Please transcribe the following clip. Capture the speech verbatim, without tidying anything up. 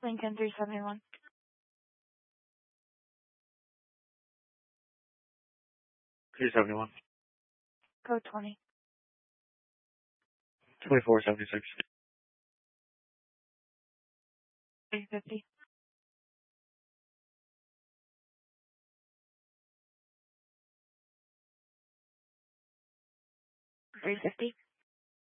Lincoln three seventy-one. three seventy-one. Code twenty. twenty-four seventy-six. three fifty. three fifty.